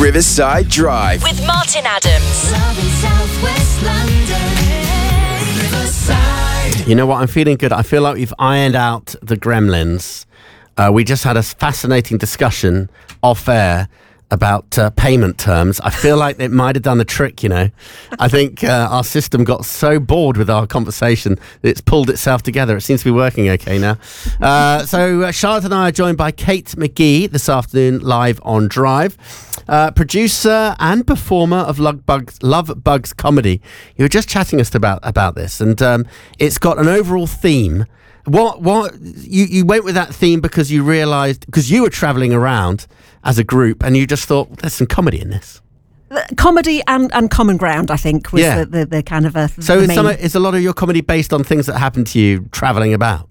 Riverside Drive with Martin Adams. Love in South West London, Riverside. You know what? I'm feeling good. I feel like we've ironed out the gremlins. We just had a fascinating discussion off air about payment terms. I feel like it might have done the trick, you know. I think our system got so bored with our conversation that it's pulled itself together. It seems to be working okay now. So Charlotte and I are joined by Kate McGee this afternoon live on Drive. Producer and performer of Love Bugs Comedy. You were just chatting us about this, and it's got an overall theme. What you went with that theme because you realised, because you were travelling around as a group and you just thought, there's some comedy in this. Comedy and common ground, I think, was the kind of So is a lot of your comedy based on things that happened to you travelling about?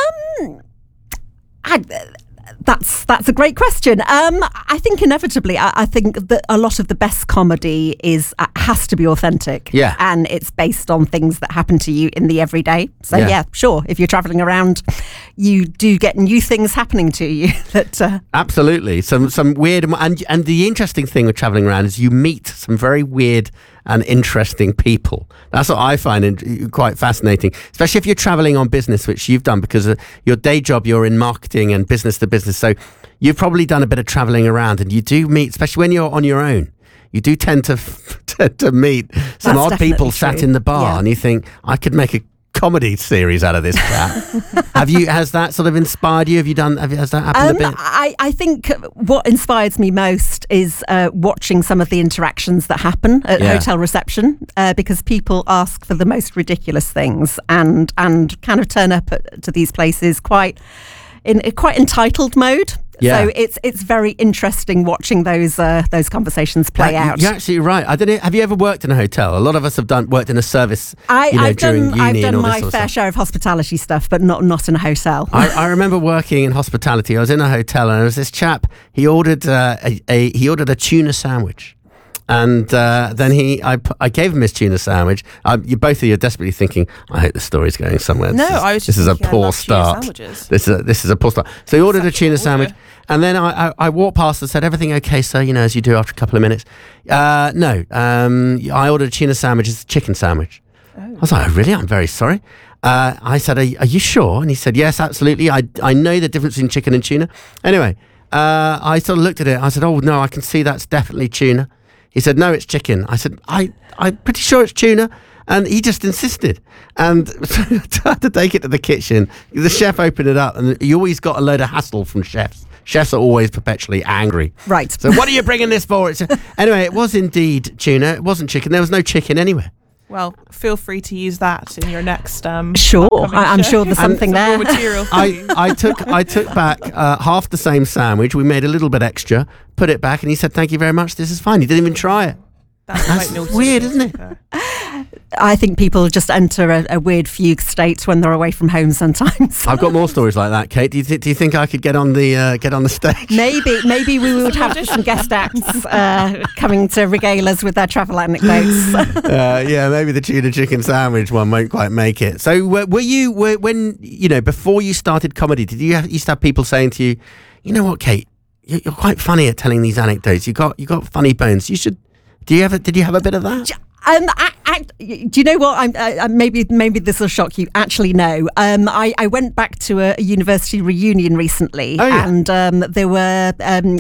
That's a great question. I think inevitably, I think that a lot of the best comedy has to be authentic. Yeah. And it's based on things that happen to you in the everyday. So yeah, sure. If you're travelling around, you do get new things happening to you. That Absolutely. Some weird, and the interesting thing with travelling around is you meet some very weird and interesting people. That's what I find quite fascinating, especially if you're traveling on business, which you've done because your day job, you're in marketing and business to business. So you've probably done a bit of traveling around, and you do meet, especially when you're on your own, you do tend to meet some odd people sat in the bar, and you think, I could make a comedy series out of this crap. Has that sort of inspired you? Has that happened a bit? I think what inspires me most is watching some of the interactions that happen at hotel reception, because people ask for the most ridiculous things and kind of turn up to these places quite entitled mode. Yeah. So it's very interesting watching those conversations play out. You're absolutely right. I don't know. Have you ever worked in a hotel? A lot of us have worked in a service. I've during uni. I've done and all my this fair share of hospitality stuff, but not in a hotel. I remember working in hospitality. I was in a hotel, and there was this chap. He ordered a tuna sandwich. And then I gave him his tuna sandwich. Both of you are desperately thinking, I hope the story's going somewhere. This is a poor start. This is a poor start. So he ordered a tuna sandwich, and then I walked past and said, "Everything okay, sir?" You know, as you do after a couple of minutes. No, I ordered a tuna sandwich. It's a chicken sandwich. Oh. I was like, "Oh, really? I'm very sorry." I said, "Are you sure?" And he said, "Yes, absolutely. I know the difference between chicken and tuna." Anyway, I sort of looked at it. I said, "Oh no, I can see that's definitely tuna." He said, "No, it's chicken." I said, I'm pretty sure it's tuna. And he just insisted. And so I had to take it to the kitchen. The chef opened it up, and you always got a load of hassle from chefs. Chefs are always perpetually angry. Right. So what are you bringing this for? Anyway, it was indeed tuna. It wasn't chicken. There was no chicken anywhere. Well, feel free to use that in your next. Sure, I'm sure there's something there. Material for you. I took back half the same sandwich. We made a little bit extra, put it back, and he said, "Thank you very much. This is fine." He didn't even try it. That's weird, isn't it? I think people just enter a weird fugue state when they're away from home sometimes. I've got more stories like that, Kate. Do you think I could get on the stage? Maybe we would have some guest acts coming to regale us with their travel anecdotes. Maybe the tuna chicken sandwich one won't quite make it. So when before you started comedy, did you used to have people saying to you, "You know what, Kate, you're quite funny at telling these anecdotes. You got funny bones. You should." Did you have a bit of that? Do you know what? Maybe this will shock you. Actually, no. I went back to a university reunion recently, and there were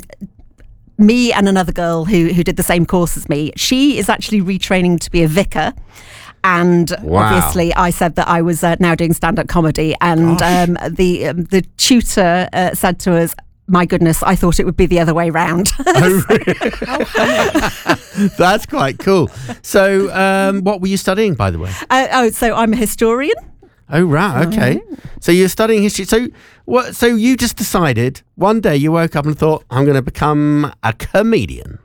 me and another girl who did the same course as me. She is actually retraining to be a vicar. And obviously, I said that I was now doing stand-up comedy, and the tutor said to us, "My goodness, I thought it would be the other way round." Oh, really? That's quite cool. So, what were you studying, by the way? So I'm a historian. Oh, right. Okay. So you're studying history. So what? So you just decided one day you woke up and thought, "I'm going to become a comedian."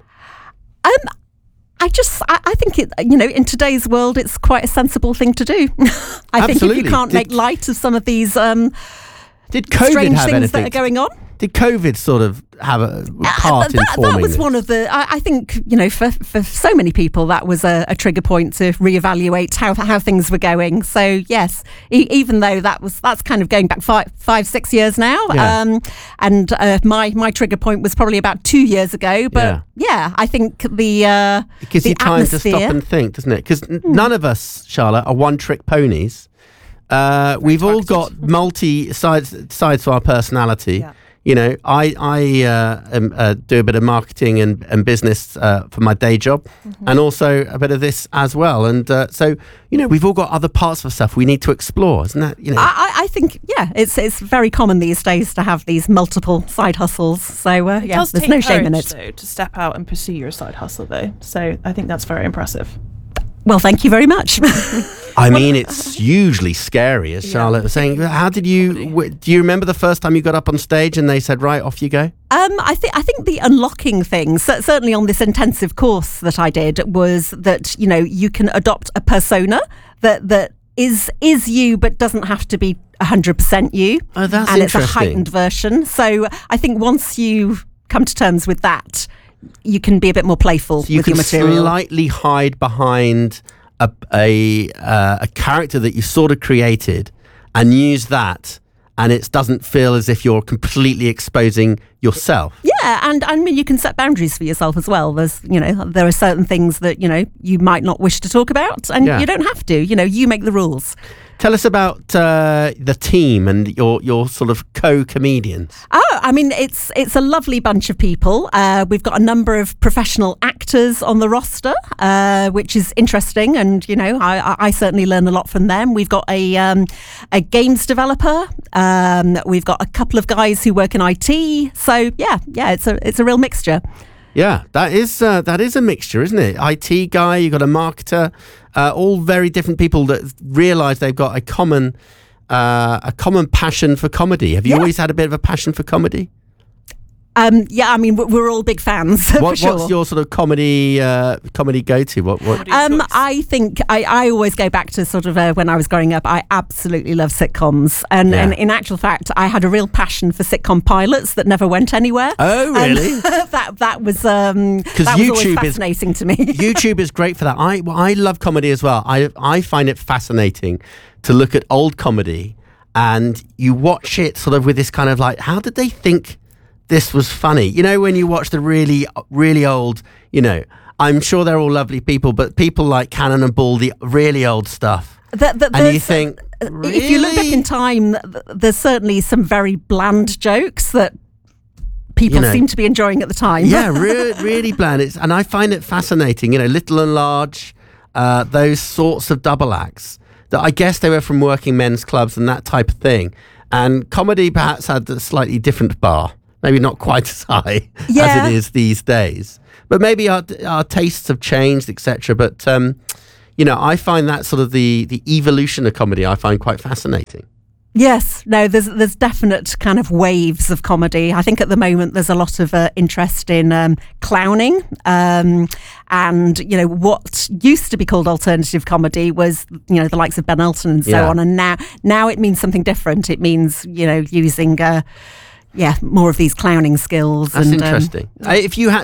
I think in today's world, it's quite a sensible thing to do. I think if you can't make light of some of these Did COVID strange have things anything that are going on. Did COVID sort of have a part in forming that was this? one of the. I think for so many people that was a trigger point to reevaluate how things were going. So yes, even though that's kind of going back 5-6 years now, and my trigger point was probably about 2 years ago. But I think it gives you time to stop and think, doesn't it? Because none of us, Charlotte, are one-trick ponies. We've all got multi sides to our personality. Yeah. You know, I do a bit of marketing and business for my day job, and also a bit of this as well. And so, we've all got other parts of ourselves we need to explore, isn't that? I think, it's very common these days to have these multiple side hustles. So, It does there's take no shame in courage, it. though, to step out and pursue your side hustle, though. So I think that's very impressive. Well, thank you very much. I mean, it's hugely scary, as Charlotte was saying. How did you? Do you remember the first time you got up on stage and they said, "Right, off you go"? I think the unlocking thing, certainly on this intensive course that I did, was that you can adopt a persona that is you, but doesn't have to be 100% you. Oh, that's and interesting. It's a heightened version. So I think once you come to terms with that, you can be a bit more playful with your material. You can slightly hide behind a character that you sort of created and use that, and it doesn't feel as if you're completely exposing yourself. Yeah, and I mean, you can set boundaries for yourself as well. There are certain things that you might not wish to talk about, and you don't have to. You make the rules. Tell us about the team and your sort of co-comedians. Oh, I mean, it's a lovely bunch of people. We've got a number of professional actors on the roster, which is interesting, and I certainly learn a lot from them. We've got a games developer. We've got a couple of guys who work in IT. So it's a real mixture. Yeah, that is a mixture, isn't it? IT guy, you've got a marketer, all very different people that realise they've got a common passion for comedy. Have you always had a bit of a passion for comedy? I mean, we're all big fans. For sure. What's your sort of comedy go-to? What? I think I always go back to sort of when I was growing up. I absolutely love sitcoms, and in actual fact, I had a real passion for sitcom pilots that never went anywhere. Oh, really? that was always fascinating to me. YouTube is great for that. I love comedy as well. I find it fascinating to look at old comedy, and you watch it sort of with this kind of like, how did they think this was funny? When you watch the really, really old, I'm sure they're all lovely people, but people like Cannon and Ball, the really old stuff. And you think, really? If you look back in time, there's certainly some very bland jokes that people seem to be enjoying at the time. Yeah, really bland. And I find it fascinating, Little and Large, those sorts of double acts that I guess they were from working men's clubs and that type of thing. And comedy perhaps had a slightly different bar. Maybe not quite as high as it is these days. But maybe our tastes have changed, etc. But, I find that sort of the evolution of comedy I find quite fascinating. Yes, no, there's definite kind of waves of comedy. I think at the moment there's a lot of interest in clowning, and what used to be called alternative comedy was the likes of Ben Elton and so on, and now it means something different. It means using more of these clowning skills. That's interesting. If you had